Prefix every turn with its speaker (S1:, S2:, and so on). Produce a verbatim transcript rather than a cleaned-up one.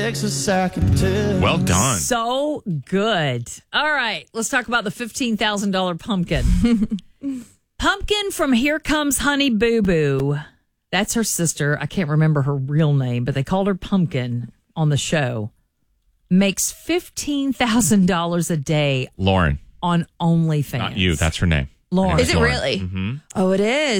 S1: takes a second to.
S2: Well done.
S3: So good. All right, let's talk about the fifteen thousand dollars pumpkin. Pumpkin from Here Comes Honey Boo Boo. That's her sister. I can't remember her real name, but they called her Pumpkin on the show. Makes fifteen thousand dollars a day
S2: Lauren.
S3: on OnlyFans.
S2: Not you. That's her name.
S3: Lauren.
S4: Is it
S2: Lauren.
S4: really?
S2: Mm-hmm.
S4: Oh, it is.